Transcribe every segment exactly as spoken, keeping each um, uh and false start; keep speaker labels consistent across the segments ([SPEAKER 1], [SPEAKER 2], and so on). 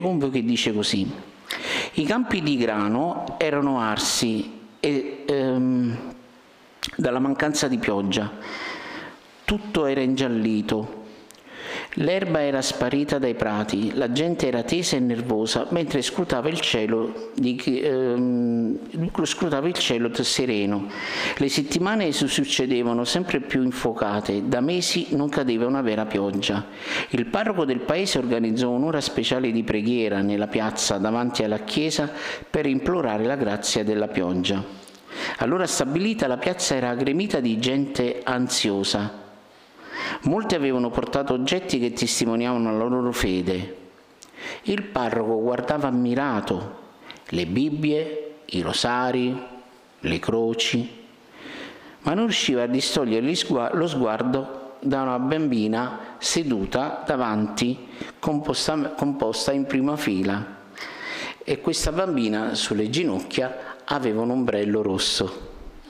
[SPEAKER 1] che dice così: i campi di grano erano arsi e, ehm, dalla mancanza di pioggia, tutto era ingiallito, l'erba era sparita dai prati, la gente era tesa e nervosa mentre scrutava il cielo, di, ehm, scrutava il cielo sereno. Le settimane si succedevano sempre più infuocate, da mesi non cadeva una vera pioggia. Il parroco del paese organizzò un'ora speciale di preghiera nella piazza davanti alla chiesa per implorare la grazia della pioggia. All'ora stabilita la piazza era gremita di gente ansiosa. Molti avevano portato oggetti che testimoniavano la loro fede. Il parroco guardava ammirato le Bibbie, i rosari, le croci, ma non riusciva a distogliere lo sguardo da una bambina seduta davanti, composta, composta in prima fila. E questa bambina sulle ginocchia aveva un ombrello rosso.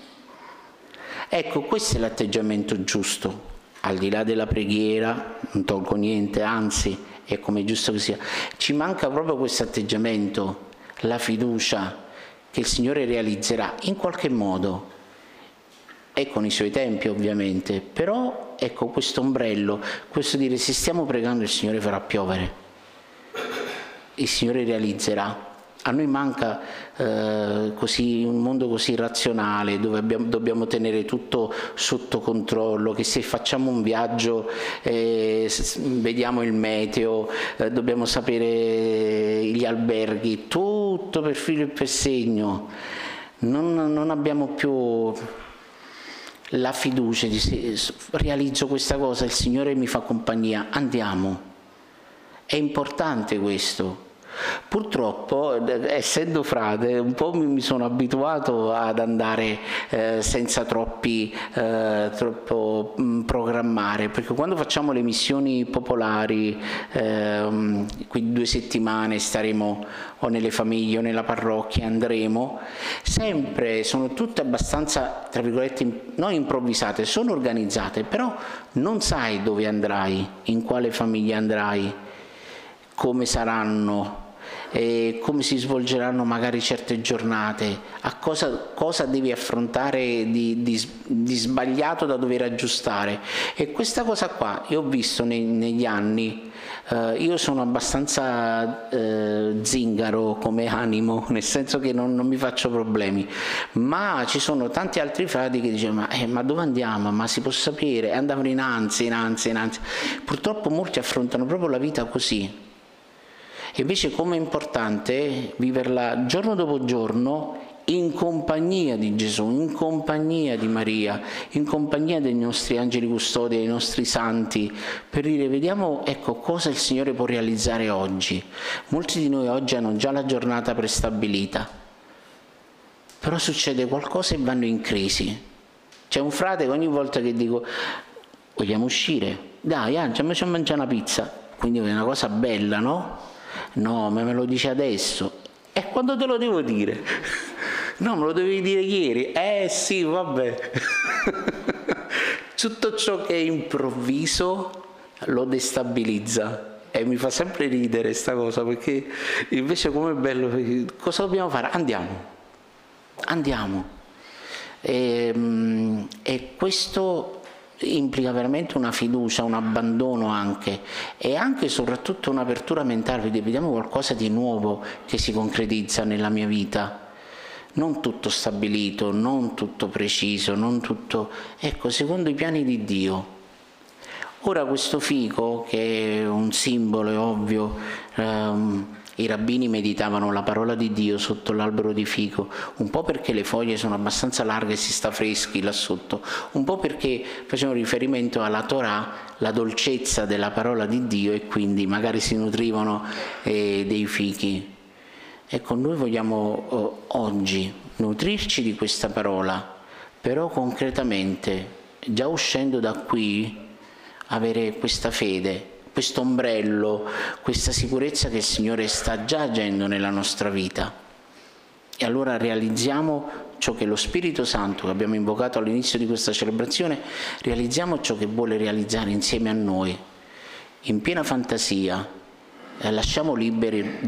[SPEAKER 1] Ecco, questo è l'atteggiamento giusto. Al di là della preghiera, non tolgo niente, anzi, è come giusto che sia. Ci manca proprio questo atteggiamento, la fiducia che il Signore realizzerà in qualche modo, e con i suoi tempi ovviamente, però ecco questo ombrello, questo dire se stiamo pregando il Signore farà piovere, il Signore realizzerà. A noi manca eh, così, un mondo così razionale, dove abbiamo, dobbiamo tenere tutto sotto controllo, che se facciamo un viaggio eh, vediamo il meteo, eh, dobbiamo sapere gli alberghi, tutto per filo e per segno. Non, non abbiamo più la fiducia di se realizzo questa cosa, il Signore mi fa compagnia, andiamo. È importante questo. Purtroppo, essendo frate, un po' mi sono abituato ad andare eh, senza troppi, eh, troppo mh, programmare, perché quando facciamo le missioni popolari, eh, qui due settimane staremo o nelle famiglie o nella parrocchia, andremo, sempre sono tutte abbastanza, tra virgolette, non improvvisate, sono organizzate, però non sai dove andrai, in quale famiglia andrai, come saranno, e come si svolgeranno magari certe giornate, a cosa, cosa devi affrontare di, di, di sbagliato da dover aggiustare. E questa cosa qua io ho visto nei, negli anni, eh, io sono abbastanza eh, zingaro come animo, nel senso che non, non mi faccio problemi, ma ci sono tanti altri frati che dicono ma, eh, ma dove andiamo, ma si può sapere, e andavano in ansia, in ansia, in ansia. Purtroppo molti affrontano proprio la vita così. E invece com'è importante viverla giorno dopo giorno in compagnia di Gesù, in compagnia di Maria, in compagnia dei nostri angeli custodi, dei nostri santi, per dire vediamo ecco cosa il Signore può realizzare oggi. Molti di noi oggi hanno già la giornata prestabilita, però succede qualcosa e vanno in crisi. C'è un frate che ogni volta che dico vogliamo uscire, dai andiamo a mangiare una pizza, quindi è una cosa bella, no? No, ma me lo dice adesso. E quando te lo devo dire? No, me lo dovevi dire ieri. Eh sì, vabbè. Tutto ciò che è improvviso lo destabilizza. E mi fa sempre ridere sta cosa, perché invece com'è bello, cosa dobbiamo fare? Andiamo. Andiamo. E, e questo implica veramente una fiducia, un abbandono anche, e anche e soprattutto un'apertura mentale, vediamo qualcosa di nuovo che si concretizza nella mia vita, non tutto stabilito, non tutto preciso, non tutto, ecco, secondo i piani di Dio. Ora questo fico, che è un simbolo, è ovvio, ehm, i rabbini meditavano la parola di Dio sotto l'albero di fico, un po' perché le foglie sono abbastanza larghe e si sta freschi là sotto, un po' perché facevano riferimento alla Torah, la dolcezza della parola di Dio, e quindi magari si nutrivano eh, dei fichi. Ecco, noi vogliamo eh, oggi nutrirci di questa parola, però concretamente, già uscendo da qui, avere questa fede, questo ombrello, questa sicurezza che il Signore sta già agendo nella nostra vita. E allora realizziamo ciò che lo Spirito Santo, che abbiamo invocato all'inizio di questa celebrazione, realizziamo ciò che vuole realizzare insieme a noi, in piena fantasia, e lasciamo liberi